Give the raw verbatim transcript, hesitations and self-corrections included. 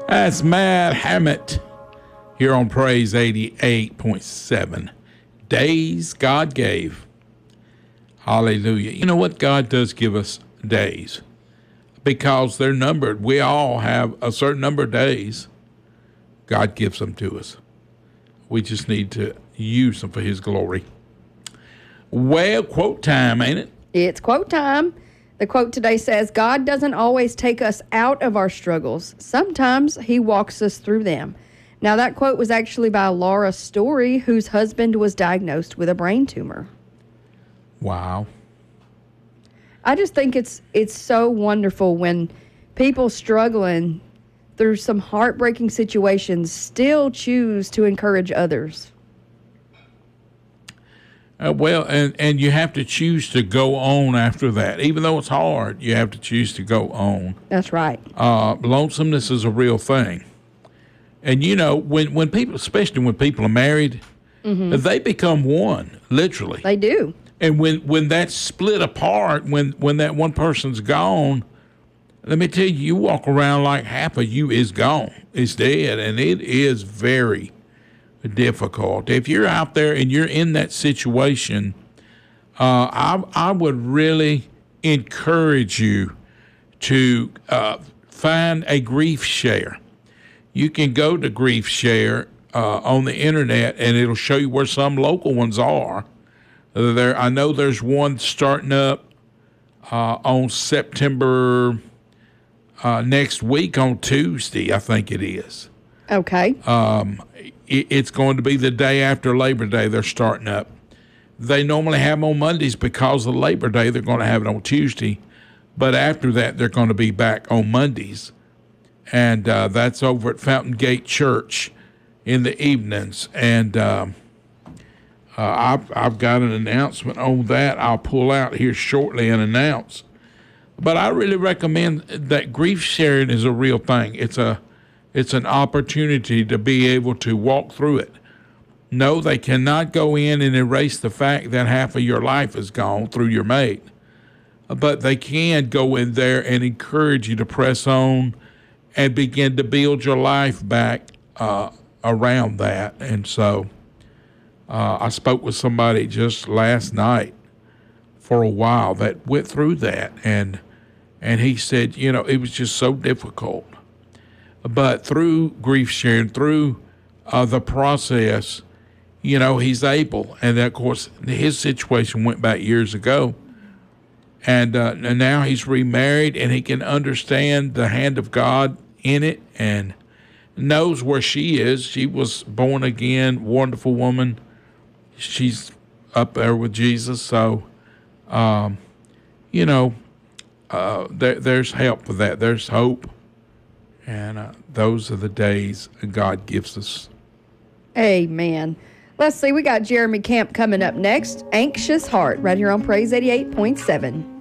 That's Matt Hammett here on Praise eighty-eight point seven. Days God gave. Hallelujah. You know what? God does give us days because they're numbered. We all have a certain number of days. God gives them to us. We just need to use them for his glory. Well, quote time, ain't it? It's quote time. The quote today says, God doesn't always take us out of our struggles. Sometimes he walks us through them. Now, that quote was actually by Laura Story, whose husband was diagnosed with a brain tumor. Wow. I just think it's it's so wonderful when people struggling through some heartbreaking situations still choose to encourage others. Uh, well, and, and you have to choose to go on after that. Even though it's hard, you have to choose to go on. That's right. Uh, lonesomeness is a real thing. And, you know, when, when people, especially when people are married, mm-hmm. they become one, literally. They do. And when, when that's split apart, when, when that one person's gone, let me tell you, you walk around like half of you is gone. It's dead, and it is very difficult. If you're out there and you're in that situation, uh, I, I would really encourage you to uh, find a grief share. You can go to Grief Share uh, on the internet, and it'll show you where some local ones are. There, I know there's one starting up uh, on September uh, next week on Tuesday, I think it is. Okay. Um, it, it's going to be the day after Labor Day they're starting up. They normally have them on Mondays because of Labor Day. They're going to have it on Tuesday. But after that, they're going to be back on Mondays. And uh, that's over at Fountain Gate Church in the evenings. And um, uh, I've, I've got an announcement on that. I'll pull out here shortly and announce. But I really recommend that grief sharing is a real thing. It's a It's an opportunity to be able to walk through it. No, they cannot go in and erase the fact that half of your life is gone through your mate. But they can go in there and encourage you to press on and begin to build your life back uh, around that. And so uh, I spoke with somebody just last night for a while that went through that. And, and he said, you know, it was just so difficult. But through grief sharing, through uh, the process, you know, he's able. And of course, his situation went back years ago. And, uh, and now he's remarried, and he can understand the hand of God in it and knows where she is. She was born again, wonderful woman. She's up there with Jesus. So, um, you know, uh, there, there's help for that. There's hope. And uh, those are the days God gives us. Amen. Let's see. We got Jeremy Camp coming up next. Anxious Heart, right here on Praise eighty-eight point seven.